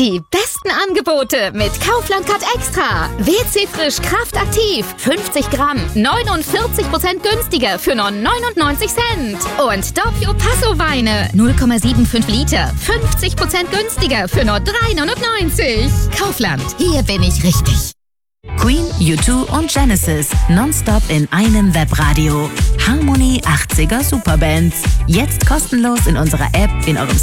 Die besten Angebote mit Kaufland Cut Extra. WC Frisch Kraft Aktiv. 50 Gramm. 49% günstiger für nur 99 Cent. Und Doppio Passo Weine. 0,75 Liter. 50% günstiger für nur 3,99. Kaufland. Hier bin ich richtig. Queen, U2 und Genesis. Nonstop in einem Webradio. Harmony 80er Superbands. Jetzt kostenlos in unserer App, in eurem